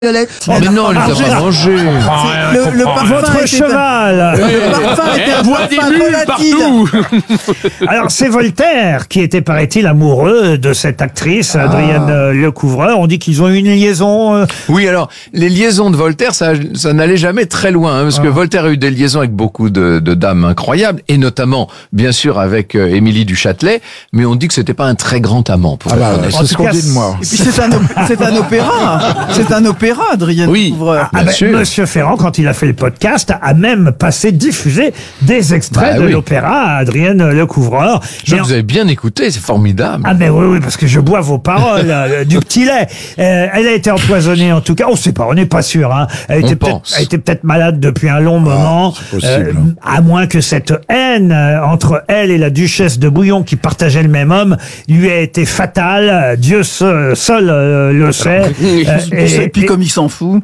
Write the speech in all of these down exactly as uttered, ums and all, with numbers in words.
Oh, mais non, elle les a pas mangés. Le, le parfum Votre était- cheval. Le parfum était un Bois des parfum bulles volatile. partout. Alors c'est Voltaire qui était, paraît-il, amoureux de cette actrice Adrienne euh, Lecouvreur. On dit qu'ils ont eu une liaison. euh, Oui, alors, les liaisons de Voltaire, ça, ça n'allait jamais très loin, hein, parce que Voltaire a eu des liaisons avec beaucoup de, de dames incroyables, et notamment, bien sûr, avec euh, Émilie du Châtelet, mais on dit que c'était pas un très grand amant, pour Ah être bah, honnête. En c'est tout ce qu'on cas, dit de moi. Et puis c'est un, op- c'est un opéra. C'est un opéra, Adrien Oui. Couvreur. Ah Bien ben, sûr. Monsieur Ferrand, quand il a fait le podcast, a même passé, diffusé des extraits Bah de oui. l'opéra à Adrienne Lecouvreur. Je Mais en- vous avez bien écouté, c'est formidable. Ah ben oui, oui, parce que je bois vos paroles, euh, du petit lait. Euh, elle a été empoisonnée en tout cas. On sait pas, on n'est pas sûr. Hein. Elle On était peut-être, pense. elle était peut-être malade depuis un long moment, c'est possible. à moins que cette haine euh, entre elle et la duchesse de Bouillon, qui partageaient le même homme, lui ait été fatale. Dieu seul, seul euh, le sait. Euh, Et, et- puis et comme il s'en fout.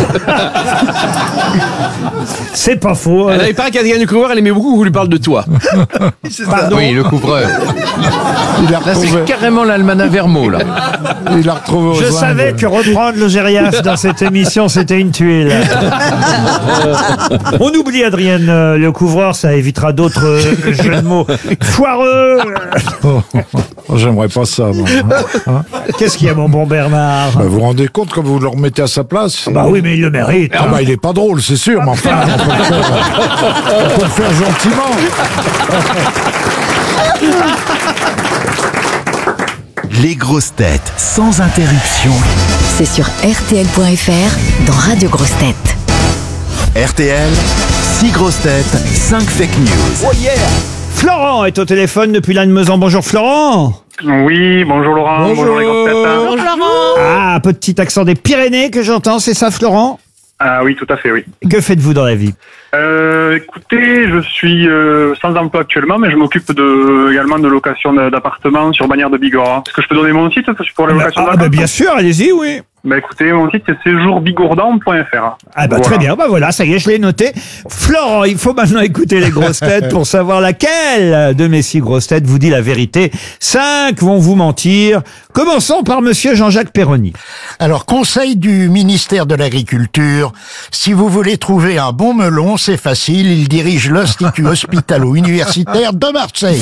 c'est pas faux. Elle avait pas qu'Adrien Lecouvreur, elle aimait beaucoup qu'on lui parle de toi. Pardon. Oui, le couvreur. Il l'a Là, retrouvé. c'est carrément l'almanach Vermeau, là. Il l'a retrouvé aux Je Indes. savais que reprendre le Gérias dans cette émission, c'était une tuile. On oublie Adrienne euh, Lecouvreur, ça évitera d'autres euh, jeux de mots. Foireux. Oh, oh, j'aimerais pas ça, moi. Hein Qu'est-ce qu'il y a, mon bon Bernard? Bah, vous vous rendez compte quand vous le remettez à sa place? Bah oui, mais il le mérite. Ah bah il est pas drôle, c'est sûr, mais enfin, on peut le faire, on peut le faire gentiment. Les grosses têtes sans interruption. C'est sur R T L point F R dans Radio Grosses Têtes. R T L, six grosses têtes, cinq fake news. Florent est au téléphone depuis Lannemezan. Bonjour Florent. Oui, bonjour Laurent, bonjour, les grosses têtes. Ah, petit accent des Pyrénées que j'entends, c'est ça Florent? Ah oui, tout à fait, oui. Que faites-vous dans la vie? Euh, écoutez, je suis euh, sans emploi actuellement, mais je m'occupe de, également de location de- d'appartements sur Bagnères de Bigorre. Est-ce que je peux donner mon site pour la Ah, location bah, d'appartements? bien sûr, allez-y, oui. Bah écoutez, mon site c'est séjour bigourdan point F R. Ah bah très bien, bah voilà, ça y est, je l'ai noté. Florent, il faut maintenant écouter les grosses têtes pour savoir laquelle de mes six grosses têtes vous dit la vérité. Cinq vont vous mentir. Commençons par monsieur Jean-Jacques Perroni. Alors, conseil du ministère de l'Agriculture, si vous voulez trouver un bon melon, c'est facile, il dirige l'Institut hospitalo-universitaire de Marseille.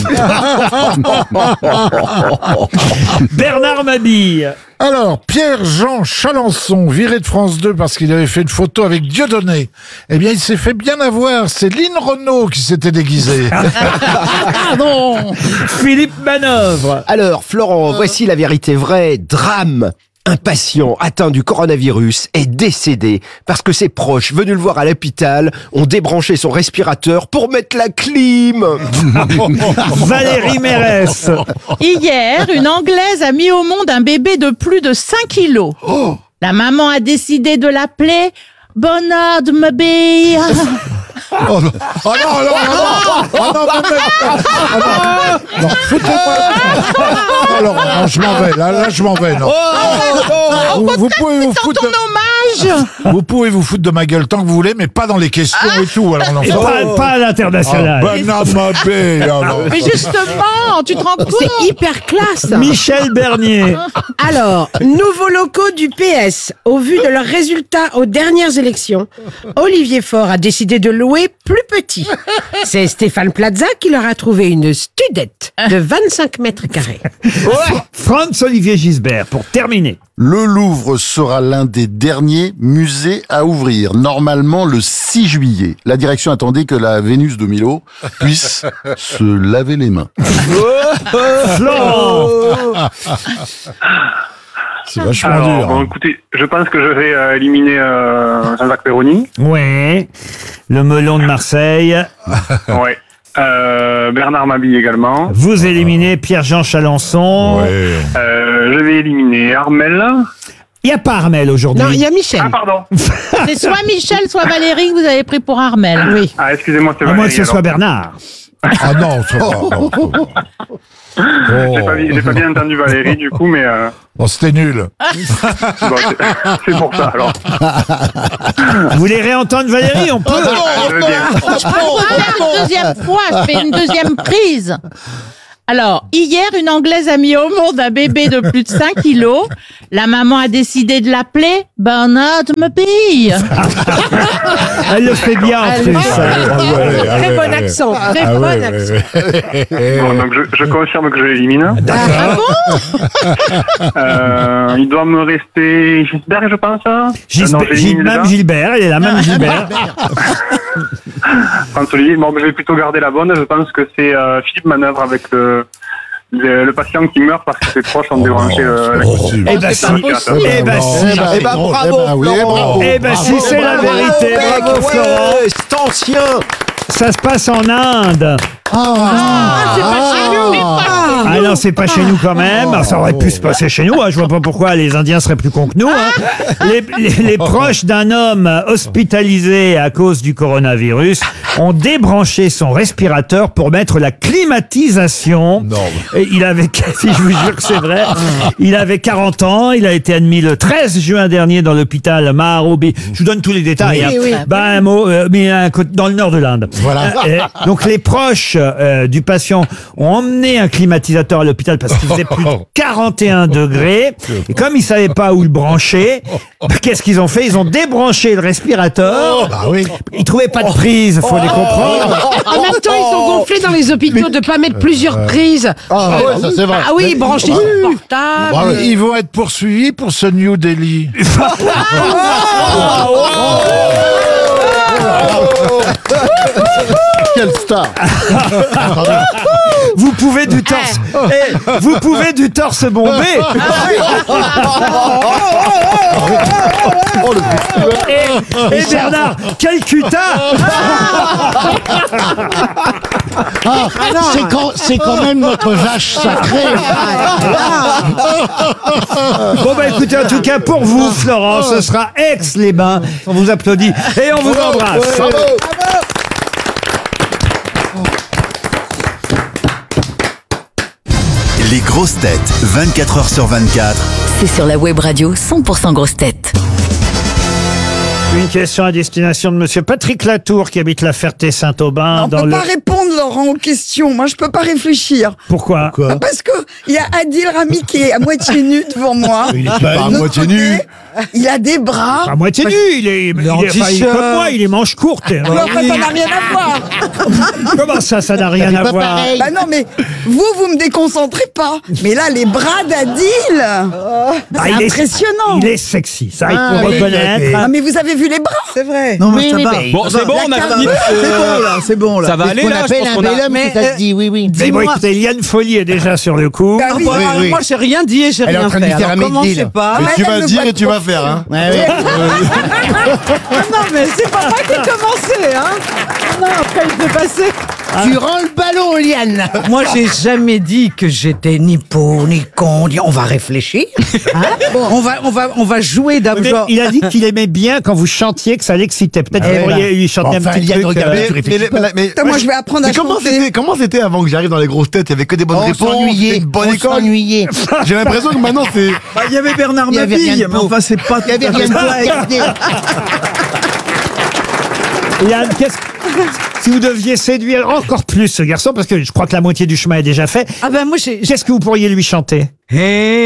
Bernard Mabille. Alors, Pierre-Jean Chalençon, viré de France deux parce qu'il avait fait une photo avec Dieudonné. Eh bien, il s'est fait bien avoir. C'est Lynn Renault qui s'était déguisée. Ah non. Philippe Manœuvre. Alors, Florent, voici la vérité vraie. Drame. Un patient atteint du coronavirus est décédé parce que ses proches venus le voir à l'hôpital ont débranché son respirateur pour mettre la clim. Valérie Mérès. Hier, une Anglaise a mis au monde un bébé de plus de cinq kilos. La maman a décidé de l'appeler Bonnard de Mabille. Oh non, oh non, non, non, non, oh non, mais mec, oh non, non, foutez-moi. Alors, non, je m'en vais, là, là, je m'en vais, non. Vous, vous pouvez vous Dans foutre ton de, hommage. vous pouvez vous foutre de ma gueule tant que vous voulez, mais pas dans les questions et tout, alors, non. Et pas, pas à l'international. Ben, non, ma belle, alors. Mais justement, tu te rends compte? C'est hyper classe. Michel Bernier. Alors, nouveaux locaux du P S. Au vu de leurs résultats aux dernières élections, Olivier Faure a décidé de louer plus petit. C'est Stéphane Plaza qui leur a trouvé une studette de vingt-cinq mètres carrés. Franz-Olivier Gisbert, pour terminer. Le Louvre sera l'un des derniers musées à ouvrir, normalement le six juillet. La direction attendait que la Vénus de Milo puisse se laver les mains. Florent. C'est vachement Alors, dur. bon, hein. écoutez, je pense que je vais euh, éliminer euh, Jean-Jacques Perroni. Ouais. Le melon de Marseille. Ouais. Euh, Bernard Mabille également. Vous éliminez Pierre-Jean Chalençon. Ouais. Euh, je vais éliminer Armel. Il n'y a pas Armel aujourd'hui. Non, il y a Michel. Ah pardon. C'est soit Michel, soit Valérie que vous avez pris pour Armel. Oui. Ah excusez-moi, c'est À moins Valérie, que ce alors. soit Bernard. Ah non, ça va. non. J'ai pas, j'ai pas bien entendu Valérie du coup, mais euh, Oh, c'était nul. bon, c'est- c'est pour ça alors. Vous voulez réentendre Valérie? On peut. Ah, je veux bien. Je peux faire une deuxième fois, je fais une deuxième prise. Alors, hier, une Anglaise a mis au monde un bébé de plus de cinq kilos. La maman a décidé de l'appeler Bernard Mobille. Elle le fait bien en Elle plus. le fait. Ah, Très bon accent, très Ah bon ouais, accent. Bon, donc je, je confirme que je l'élimine. Ah bon? Euh, il doit me rester Gisbert, je pense. hein Gisbert, Euh, non, j'ai éliminé Mme déjà. Gilbert, elle est là, Mme Gilbert. François-Olivier. Bon, je vais plutôt garder la bonne. Je pense que c'est euh, Philippe Manœuvre avec le, le, le patient qui meurt parce que ses proches ont débranché euh, la possible. Eh ben si, ventilateur. eh ben si. Eh ben, bravo, Eh ben oui, Florent. bravo. Eh ben si, c'est la vérité. Bravo, Florent. Ouais, c'est ancien. Ça se passe en Inde. Ah, c'est pas chez nous. Ah non, c'est pas chez nous quand même. Alors, ça aurait pu se passer chez nous. hein. Je vois pas pourquoi les Indiens seraient plus cons que nous. hein. Les, les- les proches d'un homme hospitalisé à cause du coronavirus ont débranché son respirateur pour mettre la climatisation. Et il avait, si je vous jure que c'est vrai, il avait quarante ans. Il a été admis le treize juin dernier dans l'hôpital Maharobi. Je vous donne tous les détails. Oui, hein. oui. Ben, un mot, euh, mais un côté- dans le nord de l'Inde. Voilà. Euh, euh, donc les proches euh, du patient ont emmené un climatisateur à l'hôpital parce qu'il faisait plus de quarante et un degrés. Et comme ils savaient pas où le brancher, bah, qu'est-ce qu'ils ont fait? Ils ont débranché le respirateur. Bah oui. Ils trouvaient pas de prise, faut les comprendre. En même temps, ils sont gonflés dans les hôpitaux de pas mettre plusieurs prises. Ah ouais, ça c'est vrai. Ah oui, brancher Oui. sur portable. Ah ouais, ils vont être poursuivis pour ce New Delhi. Quelle star. Vous pouvez du torse, eh, vous pouvez du torse bombé. Et, et Bernard, quel cutin. Ah, c'est quand, c'est quand même notre vache sacrée. Bon bah écoutez, en tout cas pour vous, Florent, ce sera Aix-les-Bains. On vous applaudit et on vous embrasse. Les grosses têtes, vingt-quatre heures sur vingt-quatre. C'est sur la web radio cent pour cent grosses têtes. Une question à destination de Monsieur Patrick Latour qui habite la Ferté-Saint-Aubin On dans peut le. pas répondre, Laurent, aux questions. Moi, je peux pas réfléchir. Pourquoi? Bah, Parce que il y a Adil Rami qui est à moitié nu devant moi. Il est pas De à l'autre moitié côté, nu. Il a des bras. À moitié nu, il est, il est, en enfin, il est t-shirt. comme moi, il est manche courte. Mais enfin, ça n'a rien à voir. Comment ça, ça n'a rien à voir? Bah non, mais vous, vous me déconcentrez pas. Mais là, les bras d'Adil, Ah, c'est il est- impressionnant. Il est sexy, ça il Ah, faut oui. reconnaître. Ah, mais vous avez vu les bras. C'est vrai. Non, mais ça va. Bon, c'est bon, on a fini. C'est bon, là, c'est bon, là. Ça va aller, là, je pense qu'on a... Mais, euh, dit, oui, oui. Mais bon, écoutez, Liane Folly est déjà sur le coup. Bah oui. Moi, moi, j'ai rien dit et j'ai Elle est rien en train de fait. lui faire Alors, un commencez midi, là. pas. Mais Tu elle vas ne dire voit et tu pas. vas faire, hein. Non, mais c'est pas moi qui ai commencé, hein. Non, après, il s'est passé. Tu rends le ballon, Liane. Moi, j'ai jamais dit que j'étais ni pauvre, ni con. ni- On va réfléchir. Hein on, va, on, va, on va jouer Mais d'abord. il a dit qu'il aimait bien quand vous chantiez, que ça l'excitait. Peut-être que vous pourriez lui chanter Enfin, un petit Liane, truc. regarde, euh, tu réfléchis pas. Putain, moi, je vais apprendre à Mais comment chanter. c'était, comment c'était avant que j'arrive dans les grosses têtes? Il y avait que des bonnes On réponses, s'ennuyait, c'était une bonne on école. s'ennuyait. J'ai l'impression que maintenant c'est. Bah, il y avait Bernard Il y avait rien Mabille, de mais beau. enfin, c'est pas Il y avait rien de beau à regarder. Liane, qu'est-ce si vous deviez séduire encore plus ce garçon, parce que je crois que la moitié du chemin est déjà fait, Ah ben, moi, j'ai... qu'est-ce que vous pourriez lui chanter? Hey.